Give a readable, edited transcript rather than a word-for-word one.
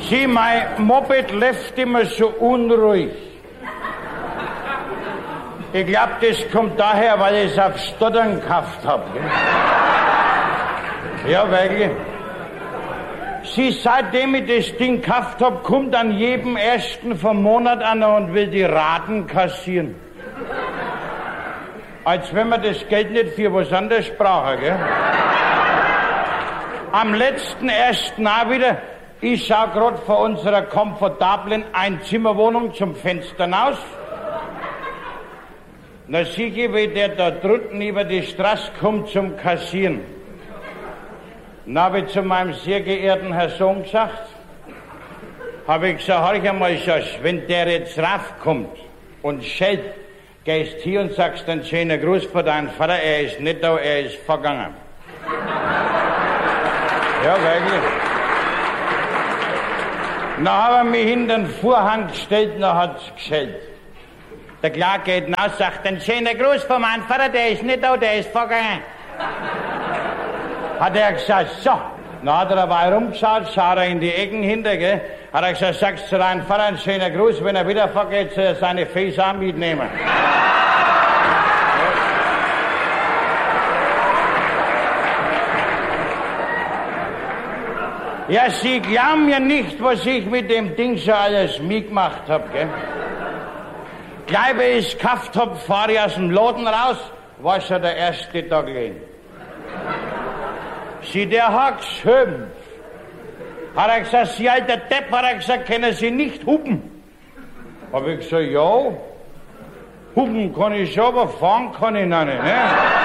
Sie, mein Moped läuft immer so unruhig. Ich glaub, das kommt daher, weil ich es auf Stottern gekauft hab. Ja, wirklich. Sie, seitdem ich das Ding gekauft hab, kommt an jedem ersten vom Monat einer und will die Raten kassieren. Als wenn man das Geld nicht für was anderes brauche, gell? Am letzten ersten auch wieder, ich schau grad vor unserer komfortablen Einzimmerwohnung zum Fenster raus. Na sieh ich, wie der da drunten über die Straße kommt zum Kassieren. Na, hab ich zu meinem sehr geehrten Herrn Sohn gesagt, habe ich gesagt, hör ich einmal, Schorsch, wenn der jetzt raufkommt und schellt, gehst hier und sagst einen schönen Gruß vor deinem Vater, er ist nicht da, er ist vergangen. Ja, wirklich. Na, hat er mich hinter den Vorhang gestellt, na hat's geschellt. Der Klar geht hinaus, sagt, einen schönen Gruß von meinem Vater, der ist nicht da, der ist vergangen. Hat er gesagt, so. Dann hat er dabei rumgeschaut, schaut er in die Ecken hinter, gell. Hat er gesagt, sagst zu deinem Vater einen schönen Gruß, wenn er wieder vergeht, soll er seine Füße auch mitnehmen. Ja, Sie glauben ja nicht, was ich mit dem Ding schon alles mitgemacht hab, gell. Gleich, wie ich's gekauft hab, fahr ich aus dem Laden raus, war schon der erste Tag gehen. Sie, der hat geschimpft. Hat er gesagt, Sie alter Depp, hat er gesagt, können Sie nicht hupen? Hab ich gesagt, ja, hupen kann ich schon, aber fahren kann ich noch nicht, ne?